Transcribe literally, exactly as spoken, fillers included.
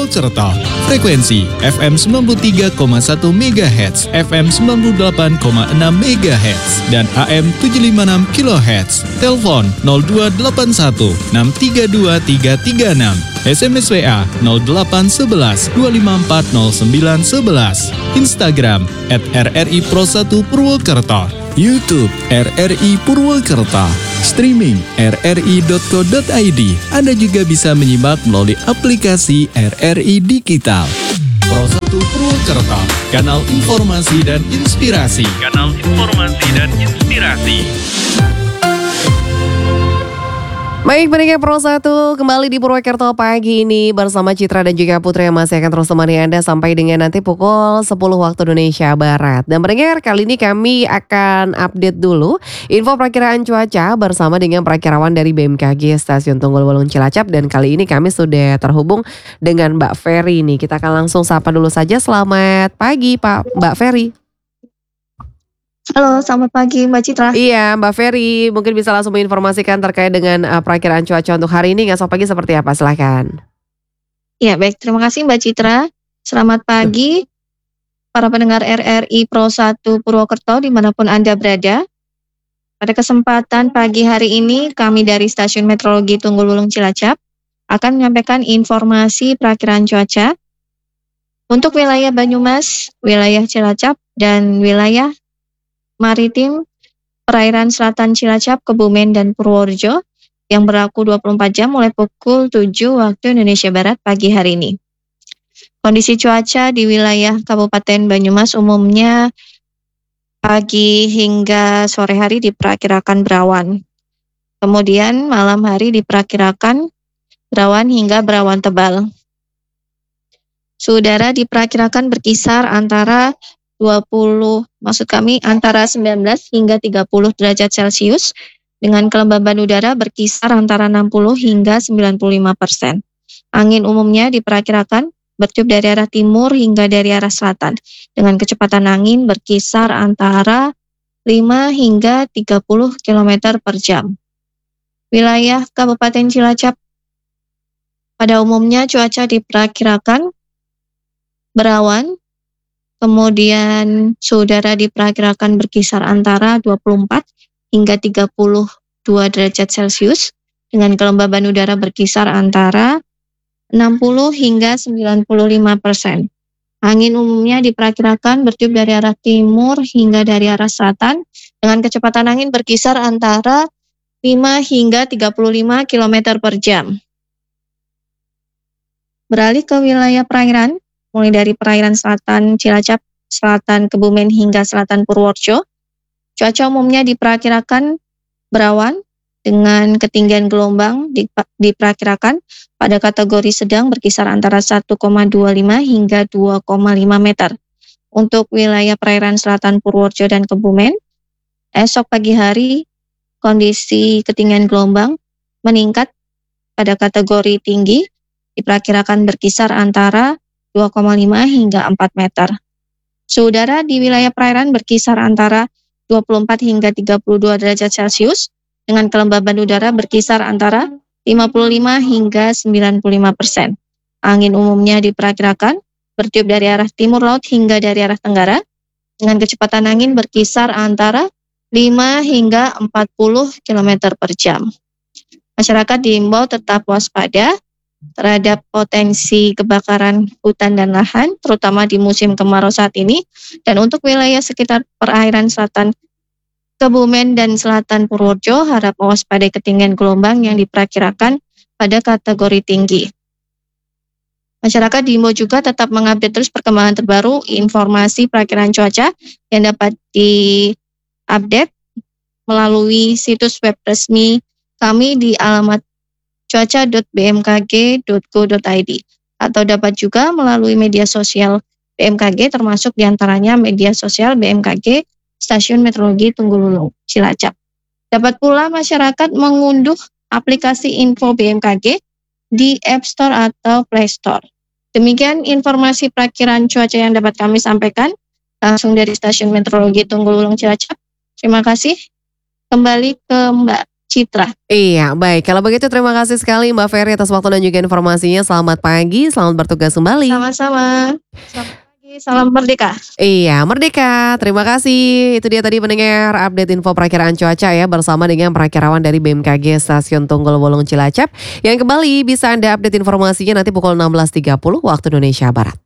Purwokerto. Frekuensi F M sembilan puluh tiga koma satu megahertz, F M sembilan puluh delapan koma enam megahertz, dan A M tujuh ratus lima puluh enam kilohertz. Telepon nol dua delapan satu enam tiga dua tiga tiga enam. S M S W A nol delapan satu satu dua lima empat nol sembilan satu satu. Instagram at R R I Pro satu Purwokerto. YouTube R R I Purwokerto. Streaming r r i dot co dot i d. Anda juga bisa menyimak melalui aplikasi R R I Digital. Pro satu Purwokerto, kanal informasi dan inspirasi. Kanal informasi dan inspirasi. Baik, pendengar Pro satu kembali di Purwokerto pagi ini bersama Citra dan juga Putri yang masih akan terus temani Anda sampai dengan nanti pukul sepuluh waktu Indonesia Barat. Dan pendengar, kali ini kami akan update dulu info perakiraan cuaca bersama dengan perakirawan dari B M K G Stasiun Tunggul Wulung Cilacap. Dan kali ini kami sudah terhubung dengan Mbak Ferry nih. Kita akan langsung sapa dulu saja. Selamat pagi Pak Mbak Ferry. Halo, selamat pagi Mbak Citra. Iya, Mbak Ferry, mungkin bisa langsung menginformasikan terkait dengan uh, perakiraan cuaca untuk hari ini. Esok pagi seperti apa? Silahkan. Ya, baik. Terima kasih Mbak Citra. Selamat pagi para pendengar R R I Pro satu Purwokerto dimanapun Anda berada. Pada kesempatan pagi hari ini, kami dari Stasiun Meteorologi Tunggul Wulung Cilacap akan menyampaikan informasi perakiraan cuaca untuk wilayah Banyumas, wilayah Cilacap, dan wilayah maritim perairan selatan Cilacap, Kebumen, dan Purworejo yang berlaku dua puluh empat jam mulai pukul tujuh waktu Indonesia Barat pagi hari ini. Kondisi cuaca di wilayah Kabupaten Banyumas umumnya pagi hingga sore hari diperkirakan berawan. Kemudian malam hari diperkirakan berawan hingga berawan tebal. Suhu udara diperkirakan berkisar antara dua puluh, maksud kami antara sembilan belas hingga tiga puluh derajat Celcius dengan kelembaban udara berkisar antara enam puluh hingga sembilan puluh lima persen. Angin umumnya diperkirakan bertiup dari arah timur hingga dari arah selatan dengan kecepatan angin berkisar antara lima hingga tiga puluh kilometer per jam. Wilayah Kabupaten Cilacap pada umumnya cuaca diperkirakan berawan. Kemudian suhu udara diperkirakan berkisar antara dua puluh empat hingga tiga puluh dua derajat Celcius dengan kelembaban udara berkisar antara enam puluh hingga sembilan puluh lima persen. Angin umumnya diperkirakan bertiup dari arah timur hingga dari arah selatan dengan kecepatan angin berkisar antara lima hingga tiga puluh lima kilometer per jam. Beralih ke wilayah perairan, mulai dari perairan selatan Cilacap, selatan Kebumen hingga selatan Purworejo. Cuaca umumnya diperkirakan berawan dengan ketinggian gelombang diperkirakan pada kategori sedang berkisar antara satu koma dua lima hingga dua koma lima meter. Untuk wilayah perairan selatan Purworejo dan Kebumen, esok pagi hari kondisi ketinggian gelombang meningkat pada kategori tinggi diperkirakan berkisar antara dua koma lima hingga empat meter. Suhu udara di wilayah perairan berkisar antara dua puluh empat hingga tiga puluh dua derajat Celcius dengan kelembaban udara berkisar antara lima puluh lima hingga sembilan puluh lima persen. Angin umumnya diperkirakan bertiup dari arah timur laut hingga dari arah tenggara dengan kecepatan angin berkisar antara lima hingga empat puluh kilometer per jam. Masyarakat diimbau tetap waspada terhadap potensi kebakaran hutan dan lahan, terutama di musim kemarau saat ini. Dan untuk wilayah sekitar perairan selatan Kebumen dan selatan Purworejo, harap mewaspadai ketinggian gelombang yang diperkirakan pada kategori tinggi. Masyarakat diimbau juga tetap mengupdate terus perkembangan terbaru informasi perakiraan cuaca yang dapat diupdate melalui situs web resmi kami di alamat cuaca dot b m k g dot go dot i d atau dapat juga melalui media sosial B M K G termasuk diantaranya media sosial B M K G Stasiun Meteorologi Tunggul Wulung Cilacap. Dapat pula masyarakat mengunduh aplikasi info B M K G di App Store atau Play Store. Demikian informasi perakiraan cuaca yang dapat kami sampaikan langsung dari Stasiun Meteorologi Tunggul Wulung Cilacap. Terima kasih. Kembali ke Mbak Citra. Iya, baik. Kalau begitu terima kasih sekali Mbak Ferry atas waktu dan juga informasinya. Selamat pagi, selamat bertugas kembali. Sama-sama. Selamat pagi, salam merdeka. Iya, merdeka. Terima kasih. Itu dia tadi pendengar update info perakiraan cuaca ya bersama dengan perakirawan dari B M K G Stasiun Tunggul Wulung Cilacap. Yang kembali bisa Anda update informasinya nanti pukul enam belas tiga puluh waktu Indonesia Barat.